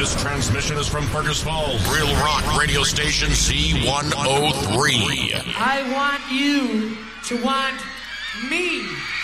This transmission is from Parkers Falls, Real Rock Radio Station C103. I want you to want me.